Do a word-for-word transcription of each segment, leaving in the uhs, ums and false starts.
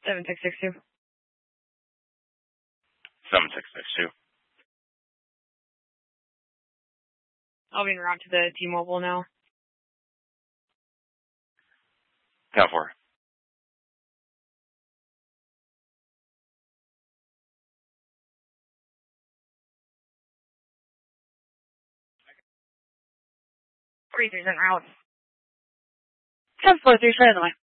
seven six six two. seven six six two. I'll be en route to the T-Mobile now. Count four. forty-three's en route. seven four three, straight on the way.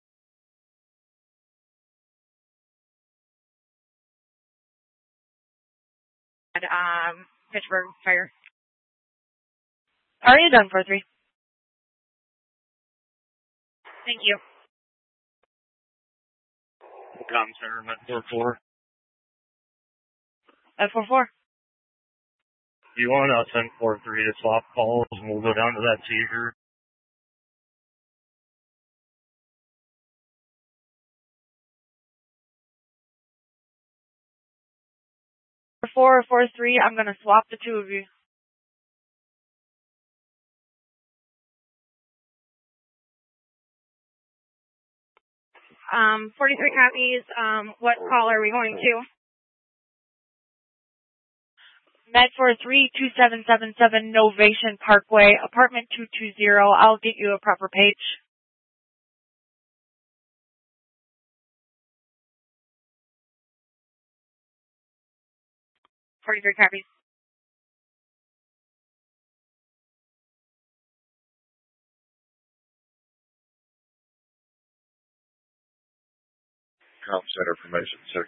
Um, Pittsburgh, fire. Already done, four three. Thank you. Com Center, Met four four. F four four. You want us ten four three to swap calls, and we'll go down to that seizure. four four three, I'm going to swap the two of you. Um, forty-three copies. Um, what call are we going to? Med four three, two seven seven seven, Novation Parkway, apartment two two zero. I'll get you a proper page. forty-three copies. Com Center, formation six.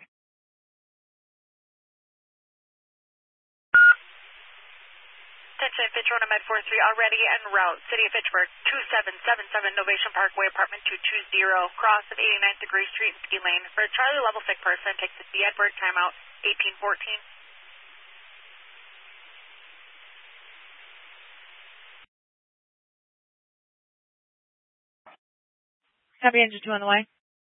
Attention, Fitchburg, Med four three, already en route. City of Fitchburg, two seven seven seven, Novation Parkway, apartment two two zero, cross of eighty-ninth degree street and ski lane. For a Charlie level sick person, take the C. Edward, timeout, eighteen fourteen. Copy, engine two on the way.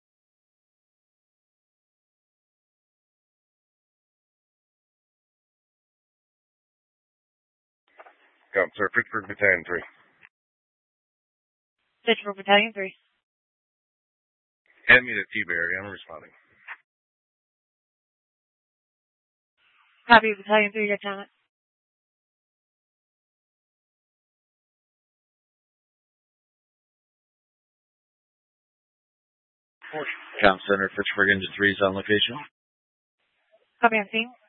Com Center, Pittsburgh Battalion three. Pittsburgh Battalion three. Hand me the T-Berry, I'm responding. Copy, Battalion three, get on it. Com Center, Pittsburgh Engine three is on location. Copy, I'm seeing.